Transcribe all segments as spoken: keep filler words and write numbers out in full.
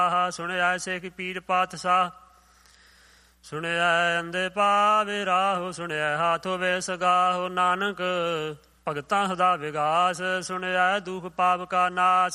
ਸੁਣਿਆ ਸਿੱਖ ਪੀਰ ਪਾਤਸ਼ਾਹ। ਸੁਣਿਆ ਅੰਦੇ ਪਾਵੇ ਰਾਹੋ, ਸੁਣਿਆ ਹਾਥ ਹੋਵੇ ਸਗਾਹੋ। ਨਾਨਕ ਭਗਤਾਂ ਸਦਾ ਵਿਗਾਸ, ਸੁਣਿਆ ਦੁਖ ਪਾਪ ਕਾ ਨਾਸ।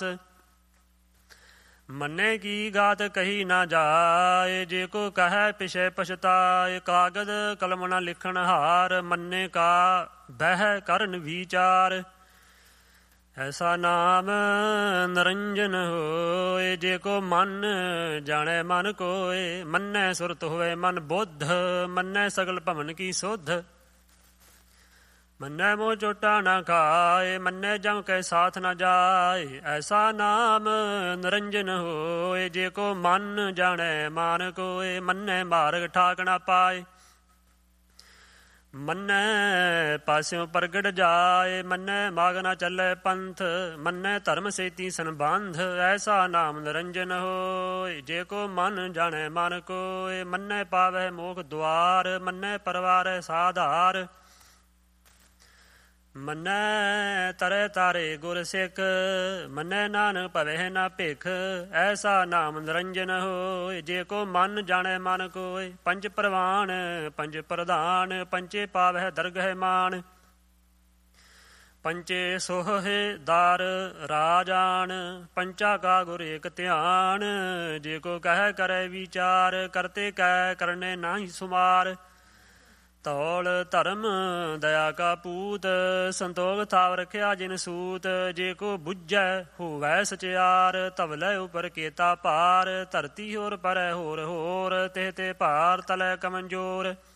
ਮੰਨੇ ਕੀ ਗਾਤ ਕਹੀ ਨਾ ਜਾਏ, ਜੇ ਕੋ ਕਹੈ ਪਿਛੇ ਪਛਤਾਏ। ਕਾਗਦ ਕਲਮ ਨਾ ਲਿਖਣ ਹਾਰ, ਮੰਨੇ ਕਾ ਬਹਿ ਕਰਨ ਵਿਚਾਰ। ਐਸਾ ਨਾਮ ਨਿਰੰਜਨ ਹੋਏ, ਜੇ ਕੋ ਮਨ ਜਾਣੈ ਮਨ ਕੋਏ। ਮੰਨੈ ਸੁਰਤ ਹੋਵੇ ਮਨ ਬੁੱਧ, ਮੰਨੈ ਸਗਲ ਭਵਨ ਕੀ ਸੁਧ। ਮੰਨੈ ਮੋਹ ਚੋਟਾ ਨਾ ਖਾਏ, ਮੰਨੈ ਜਮ ਕੈ ਸਾਥ ਨਾ ਜਾਏ। ਐਸਾ ਨਾਮ ਨਿਰੰਜਨ ਹੋਏ, ਜੇ ਕੋ ਮਨ ਜਾਣੈ ਮਾਨ ਕੋਏ। ਮੰਨੈ ਮਾਰਗ ਠਾਕ ਨਾ ਪਾਏ, ਮੰਨੈ ਪਾਸਿਓਂ ਪ੍ਰਗਟ ਜਾਏ। ਮੰਨੈ ਮਾਗ ਨਾ ਚੱਲੈ ਪੰਥ, ਮੰਨੈ ਧਰਮ ਸੇਤੀ ਸੰਬੰਧ। ਐਸਾ ਨਾਮ ਨਿਰੰਜਨ ਹੋਏ, ਜੇ ਕੋ ਮਨ ਜਾਣੈ ਮਨ ਕੋਏ। ਮੰਨੈ ਪਾਵੈ ਮੋਖ ਦੁਆਰ, ਮੰਨੈ ਪਰਵਾਰੈ ਸਾਧਾਰ। ਮੰਨੈ ਤਰੈ ਤਾਰੇ ਗੁਰ ਸਿੱਖ, ਮੰਨੈ ਨਾਨਕ ਭਵੈ ਨਾ ਭਿਖ। ਐਸਾ ਨਾਮ ਨਿਰੰਜਨ ਹੋਏ, ਜੇ ਕੋ ਮਨ ਜਾਣੈ ਮਨ ਕੋਏ। ਪੰਜ ਪ੍ਰਵਾਨ ਪੰਜ ਪ੍ਰਧਾਨ, ਪੰਚੇ ਪਾਵਹਿ ਦਰਗਹਿ ਮਾਨ। ਪੰਚੇ ਸੋਹੇ ਦਾਰ ਰਾਜਾਨ, ਪੰਚਾ ਕਾ ਗੁਰ ਏਕ ਧਿਆਨ। ਜੇ ਕੋ ਕਹਿ ਕਰੈ ਵਿਚਾਰ, ਕਰਤੇ ਕੈ ਕਰਨੇ ਨਾਹੀ ਸੁਮਾਰ। ਧੌਲ ਧਰਮ ਦਇਆ ਕਾ ਪੂਤ, ਸੰਤੋਖ ਥਾਵ ਰਖਿਆ ਜਿਨ ਸੂਤ। ਜੇ ਕੋ ਬੁੱਝੈ ਹੋਵੈ ਸਚਿਆਰ, ਧਵਲੇ ਉਪਰ ਕੇਤਾ ਭਾਰ। ਧਰਤੀ ਹੋਰ ਪਰੈ ਹੋਰ ਹੋਰ, ਤੇ ਤੇ ਭਾਰ ਤਲੈ ਕਮੰਜੋਰ।